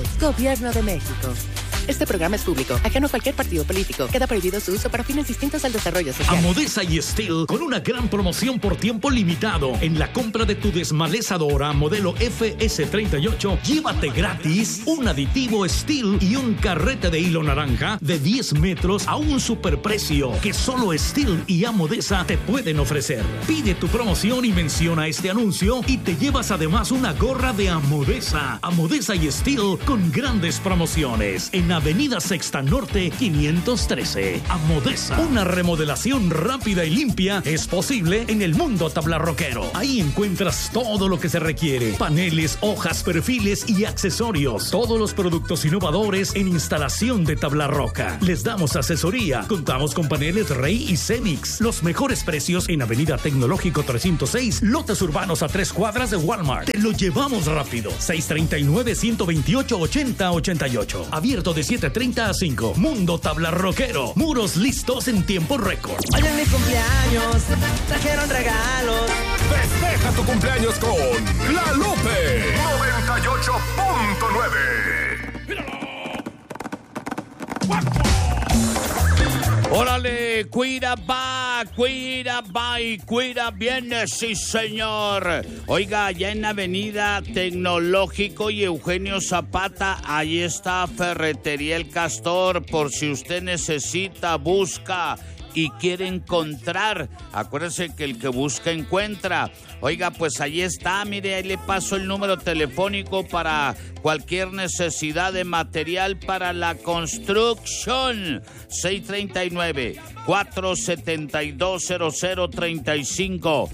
Gobierno de México. Este programa es público, ajeno a cualquier partido político. Queda prohibido su uso para fines distintos al desarrollo social. Amodesa y Steel con una gran promoción por tiempo limitado. En la compra de tu desmalezadora modelo FS38, llévate gratis un aditivo Steel y un carrete de hilo naranja de 10 metros a un superprecio que solo Steel y Amodesa te pueden ofrecer. Pide tu promoción y menciona este anuncio y te llevas además una gorra de Amodesa. Amodesa y Steel con grandes promociones. En Avenida Sexta Norte 513. Amodesa. Una remodelación rápida y limpia es posible en el mundo tablarroquero. Ahí encuentras todo lo que se requiere: paneles, hojas, perfiles y accesorios. Todos los productos innovadores en instalación de tablarroca. Les damos asesoría. Contamos con paneles Rey y Cemix. Los mejores precios en Avenida Tecnológico 306, lotes urbanos a 3 cuadras de Walmart. Te lo llevamos rápido. 639-128-8088. Abierto de 7:30 a 5. Mundo Tablarroquero. Muros listos en tiempo récord. Hoy en mi cumpleaños trajeron regalos. Festeja tu cumpleaños con La Lupe 98.9. ¡Órale! Cuida viene, sí señor. Oiga, ya en Avenida Tecnológico y Eugenio Zapata, ahí está Ferretería El Castor, por si usted necesita, busca y quiere encontrar. Acuérdese que el que busca encuentra. Oiga, pues ahí está, mire, ahí le paso el número telefónico para cualquier necesidad de material para la construcción. 639-472-0035.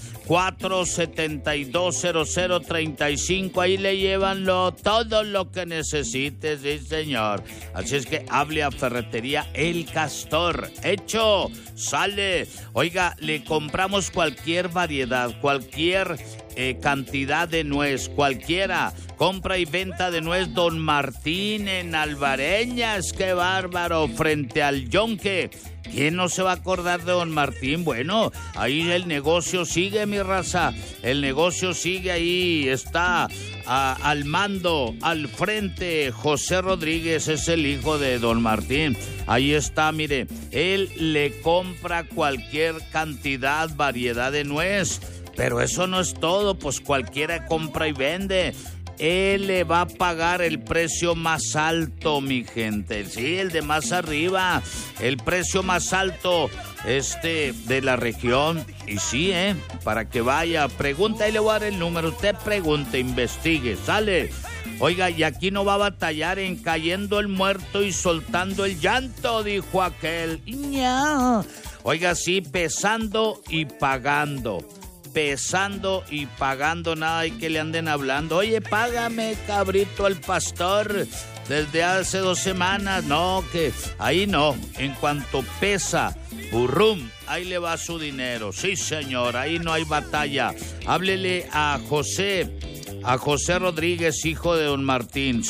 472-0035. Ahí le llevan todo lo que necesite, sí señor. Así es que hable a Ferretería El Castor. Hecho, sale. Oiga, le compramos cualquier variedad, cualquier cantidad de nuez, cualquiera. Compra y venta de nuez Don Martín en Alvareñas. ¡Qué bárbaro! Frente al Yonque. ¿Quién no se va a acordar de Don Martín? Bueno, ahí el negocio sigue, mi raza. El negocio sigue ahí. Está al mando, al frente. José Rodríguez es el hijo de Don Martín. Ahí está, mire. Él le compra cualquier cantidad, variedad de nuez. Pero eso no es todo, pues cualquiera compra y vende. Él le va a pagar el precio más alto, mi gente. Sí, el de más arriba. El precio más alto, de la región. Y sí, para que vaya, pregunta y le voy a dar el número. Usted pregunte, investigue, sale. Oiga, y aquí no va a batallar en cayendo el muerto y soltando el llanto, dijo aquel. ¡Ña! Oiga, sí, pesando y pagando. Pesando y pagando, nada hay que le anden hablando. Oye, págame, cabrito, al pastor, desde hace 2 semanas. No, que ahí no. En cuanto pesa, burrum, ahí le va su dinero. Sí, señor, ahí no hay batalla. Háblele a José Rodríguez, hijo de Don Martín.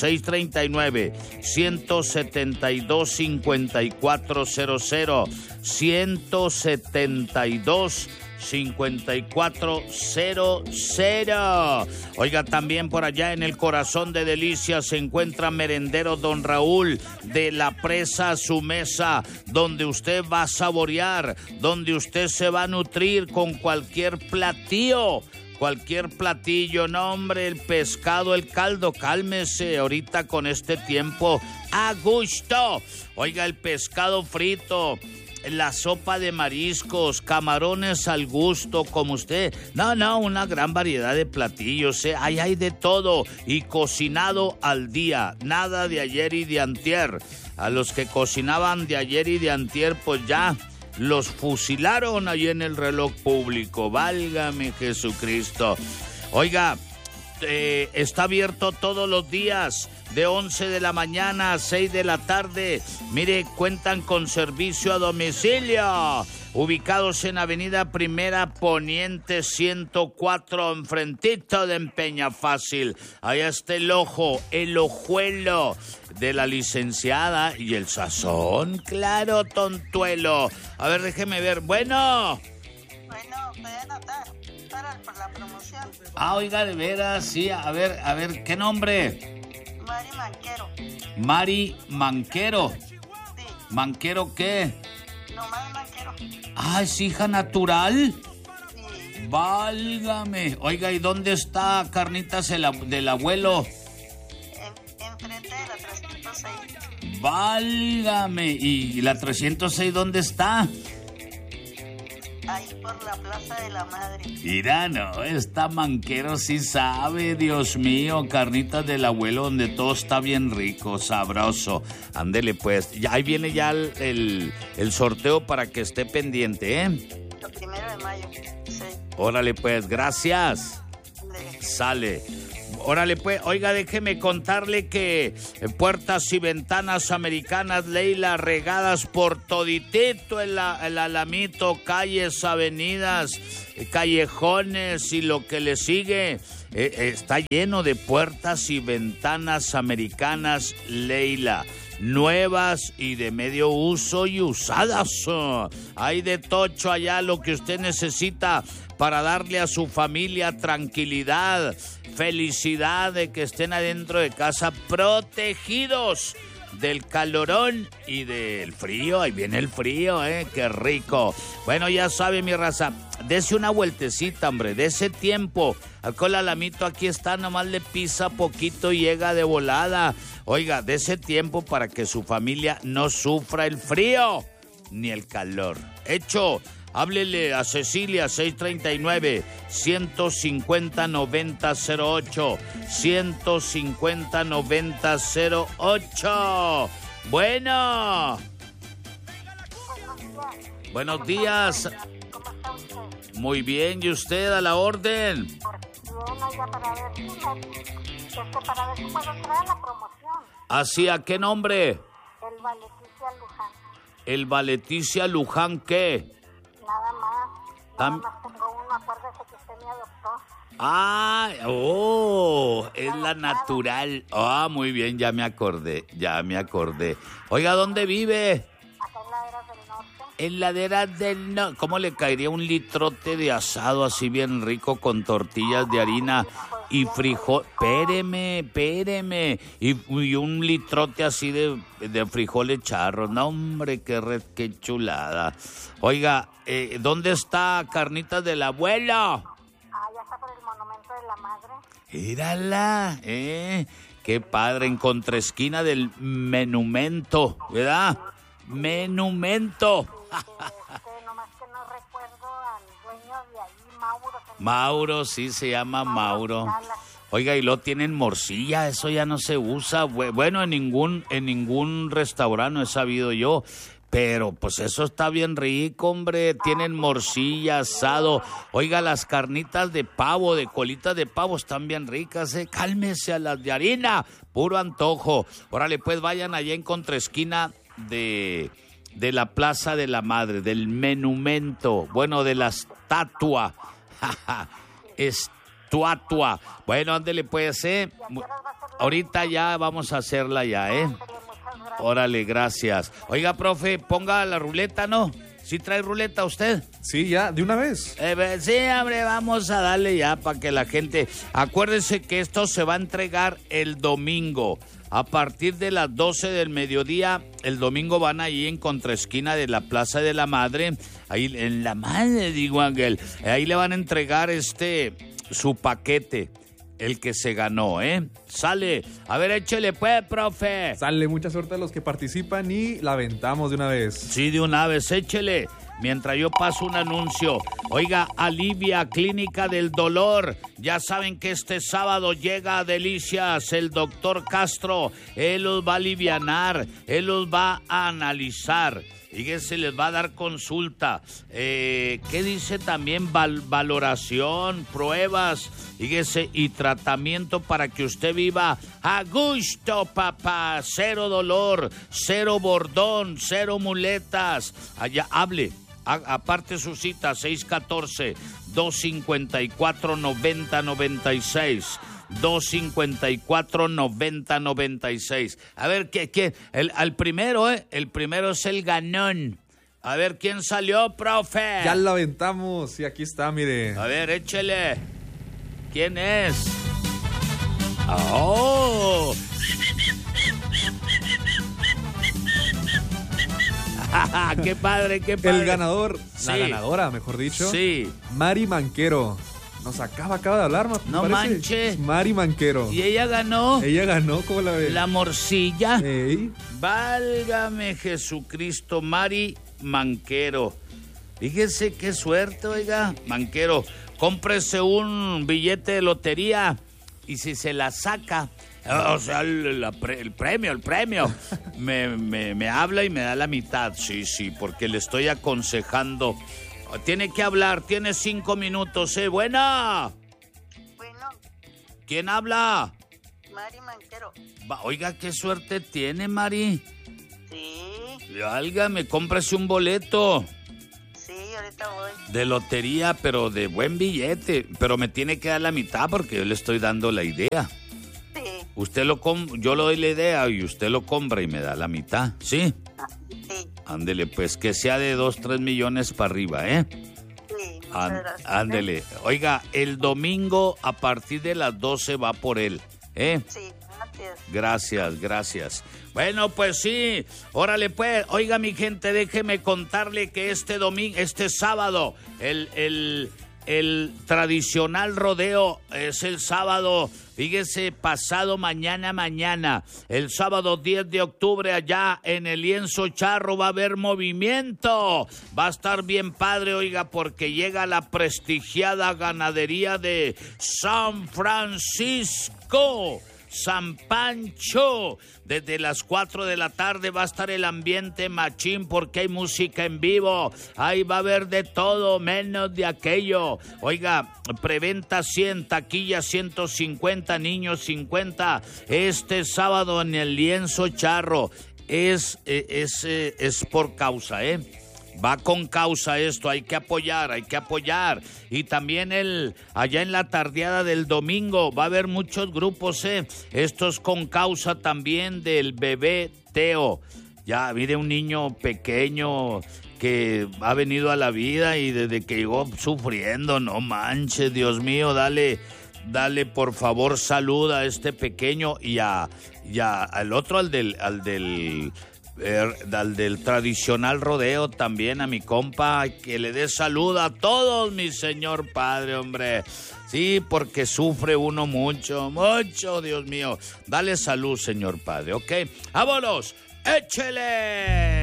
639-172-5400. 172-5400. Oiga, también por allá en el corazón de Delicias se encuentra Merendero Don Raúl, de la presa a su mesa, donde usted va a saborear, donde usted se va a nutrir con cualquier platillo. Cualquier platillo, no hombre, el pescado, el caldo, cálmese ahorita con este tiempo, a gusto. Oiga, el pescado frito, la sopa de mariscos, camarones al gusto, como usted. No, una gran variedad de platillos, ahí hay de todo y cocinado al día, nada de ayer y de antier. A los que cocinaban de ayer y de antier, pues ya los fusilaron ahí en el reloj público. Válgame Jesucristo. Oiga, está abierto todos los días de 11 de la mañana a 6 de la tarde. Mire, cuentan con servicio a domicilio. Ubicados en Avenida Primera Poniente 104, enfrentito de Peñafácil. Allá está el ojuelo de la licenciada y el sazón. Claro, tontuelo. A ver, déjeme ver. Bueno, pueden anotar para la promoción. Oiga, de veras, sí. A ver, ¿qué nombre? Mari Manquero. Mari Manquero. Sí, ¿Manquero qué? nomás Manquero. Ah, ¿es hija natural? Sí, Válgame. Oiga, ¿y dónde está Carnitas del abuelo? enfrente de la 306. Válgame. ¿Y la 306 dónde está? Ahí por la Plaza de la Madre. Mira, no, está Manquero sí sabe, Dios mío, Carnitas del abuelo, donde todo está bien rico, sabroso. Ándele pues, ya, ahí viene ya el sorteo para que esté pendiente, ¿eh? El 1 de mayo. Sí. Órale pues, gracias. Sale. Órale pues, oiga, déjeme contarle que puertas y ventanas americanas, Leila, regadas por toditito el Alamito, calles, avenidas, callejones y lo que le sigue. Está lleno de puertas y ventanas americanas, Leila. Nuevas y de medio uso y usadas. Hay de tocho allá lo que usted necesita para darle a su familia tranquilidad, felicidad de que estén adentro de casa protegidos del calorón y del frío. Ahí viene el frío, qué rico. Bueno, ya sabe mi raza, dese una vueltecita, hombre, dese tiempo. Alcohol Alamito aquí está, nomás le pisa poquito y llega de volada. Oiga, dese tiempo para que su familia no sufra el frío ni el calor. Hecho. Háblele a Cecilia, 639-150-9008. 150-9008. Bueno. Buenos días. ¿Cómo está usted? Muy bien, ¿y usted a la orden? Bien, oiga, para ver si puedo entrar a la promoción. ¿Así a qué nombre? El Valeticia Luján. ¿El Valeticia Luján qué? Nada más tengo uno, acuérdese que usted me adoptó. Ah, es la natural. Ah, muy bien, ya me acordé. Oiga, ¿dónde vive? Acá en Laderas del Norte. En Laderas del Norte. ¿Cómo le caería un litrote de asado así bien rico con tortillas de harina y frijol? Espéreme. Y un litrote así de frijoles charros. No, hombre, qué chulada. Oiga, ¿dónde está Carnitas del abuelo? Ah, ya está por el Monumento de la Madre. Mírala, qué padre, en contraesquina del Menumento, ¿verdad? Menumento. Nomás que no recuerdo al dueño de ahí, Mauro. Mauro, sí, se llama Mauro. Oiga, y lo tienen morcilla, eso ya no se usa. Bueno, en ningún restaurante he sabido yo. Pero pues eso está bien rico, hombre. Tienen morcilla, asado. Oiga, las carnitas de pavo, de colitas de pavo están bien ricas, Cálmese a las de harina. Puro antojo. Órale, pues vayan allá en contraesquina de la Plaza de la Madre, del Menumento. Bueno, de la estatua. Estatua. Bueno, ándele pues, Ahorita ya vamos a hacerla ya, Órale, gracias. Oiga, profe, ponga la ruleta, ¿no? ¿Sí trae ruleta usted? Sí, ya, de una vez. Sí, hombre, vamos a darle ya para que la gente... Acuérdense que esto se va a entregar el domingo. A partir de las 12 del mediodía, el domingo van ahí en contraesquina de la Plaza de la Madre. Ahí en la Madre, digo, Ángel. Ahí le van a entregar su paquete. El que se ganó, Sale. A ver, échele pues, profe. Sale, mucha suerte a los que participan y la aventamos de una vez. Sí, de una vez, échele. Mientras yo paso un anuncio. Oiga, Alivia, Clínica del Dolor. Ya saben que este sábado llega a Delicias el doctor Castro. Él los va a alivianar, él los va a analizar. Fíjense, les va a dar consulta. ¿Qué dice también? Valoración, pruebas, fíjese, y tratamiento para que usted viva a gusto, papá. Cero dolor, cero bordón, cero muletas. Allá, hable. Aparte su cita, 614-254-9096. 254-9096. A ver, el primero, el primero es el ganón. A ver, ¿quién salió, profe? Ya la aventamos y aquí está, mire. A ver, échele. ¿Quién es? ¡Oh! Qué padre, qué padre. El ganador, Sí. la ganadora, mejor dicho. Sí. Mari Manquero. Nos acaba de hablar, ¿me No parece? manche. Mari Manquero. Y ella ganó Ella ganó, ¿cómo la ves? la morcilla. Ey. Válgame Jesucristo, Mari Manquero. Fíjese qué suerte, oiga. Manquero, cómprese un billete de lotería y si se la saca, o sea, el premio, me habla y me da la mitad. Sí, porque le estoy aconsejando. Tiene que hablar, tiene 5 minutos, Buena. Bueno, ¿Quién habla? Mari Manquero. Oiga, qué suerte tiene, Mari. Sí, Válgame, cómprese un boleto sí, ahorita voy. de lotería, pero de buen billete. Pero me tiene que dar la mitad porque yo le estoy dando la idea. Sí, Yo le doy la idea y usted lo compra y me da la mitad, ¿sí? sí, Ándele, pues que sea de 2-3 millones para arriba, sí, muchas gracias. Ándele. Oiga, el domingo a partir de las 12 va por él, Sí, gracias. Gracias. Bueno, pues sí, órale pues. Oiga, mi gente, déjeme contarle que este sábado, el tradicional rodeo es el sábado, fíjese, pasado mañana, el sábado 10 de octubre allá en el Lienzo Charro va a haber movimiento. Va a estar bien padre, oiga, porque llega la prestigiada ganadería de San Francisco. San Pancho, desde las 4 de la tarde va a estar el ambiente machín porque hay música en vivo, ahí va a haber de todo menos de aquello. Oiga, preventa 100, taquilla 150, niños 50, este sábado en el Lienzo Charro, es por causa, Va con causa esto, hay que apoyar. Y también allá en la tardeada del domingo va a haber muchos grupos, Esto es con causa también del bebé Teo. Ya, mire, un niño pequeño que ha venido a la vida y desde que llegó sufriendo, no manches, Dios mío, dale por favor salud a este pequeño y al otro, al del tradicional rodeo también, a mi compa, que le dé salud a todos, mi señor padre, hombre. Sí, porque sufre uno mucho, Dios mío. Dale salud, señor padre, ¿ok? ¡Vámonos! ¡Échele!